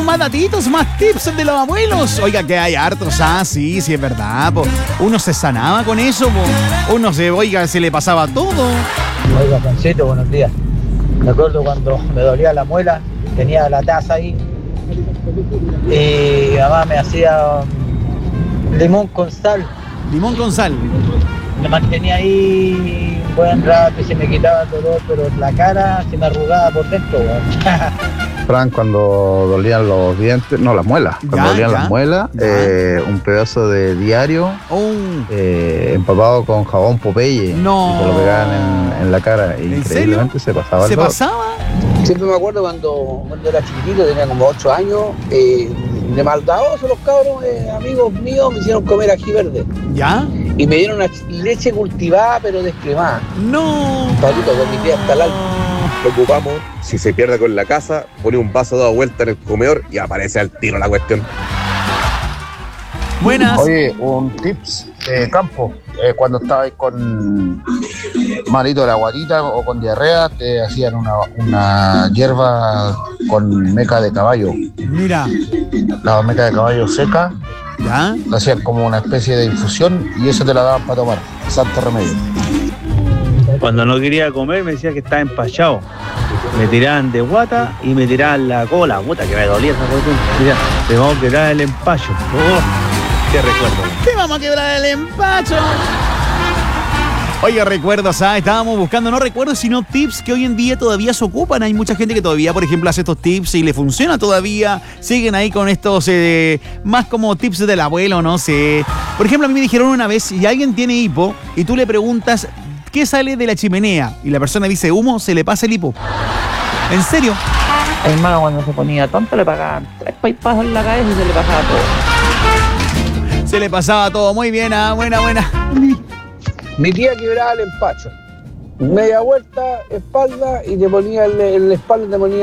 más datitos, más tips de los abuelos. Oiga, que hay hartos. Sí, es verdad, po. Uno se sanaba con eso, po. Uno se le pasaba todo. Oiga, Juancito, buenos días. Me acuerdo cuando me dolía la muela, tenía la taza ahí y mi mamá me hacía limón con sal. Limón con sal. Me mantenía ahí un buen rato y se me quitaba el dolor, pero la cara se me arrugaba por dentro. Fran, cuando dolían los dientes, no, las muelas, cuando dolían las muelas, un pedazo de diario empapado con jabón Popeye, no, y se lo pegaban en la cara, e increíblemente se pasaba el dolor. Siempre me acuerdo cuando era chiquitito, tenía como 8 años, de maldadosos los cabros, amigos míos, me hicieron comer ají verde. ¿Ya? Y me dieron una leche cultivada pero descremada. No. Patito, vomité hasta el alma. Preocupamos, si se pierde con la casa, pone un vaso dado vuelta en el comedor y aparece al tiro la cuestión. Buenas. Oye, un tips de campo. Cuando estabas con malito de la guatita o con diarrea, te hacían una hierba con meca de caballo. Mira. La meca de caballo seca. ¿Ya? Lo hacían como una especie de infusión y eso te la daban para tomar. Santo remedio. Cuando no quería comer me decía que estaba empachado. Me tiraban de guata y me tiraban la cola. Puta que me dolía esa cuestión. Mira, te vamos a quebrar el empacho. Qué recuerdo. Te vamos a quebrar el empacho. Oiga, recuerdos, estábamos buscando, no recuerdo, sino tips que hoy en día todavía se ocupan. Hay mucha gente que todavía, por ejemplo, hace estos tips y le funciona todavía. Siguen ahí con estos, más como tips del abuelo, no sé. Por ejemplo, a mí me dijeron una vez, si alguien tiene hipo y tú le preguntas ¿qué sale de la chimenea? Y la persona dice humo, se le pasa el hipo. ¿En serio? El hermano cuando se ponía tonto le pagaban 3 paipazos en la cabeza y se le pasaba todo. Se le pasaba todo, muy bien, buena. Mi tía quebraba el empacho. Media vuelta, espalda, y te ponía en la espalda, te ponía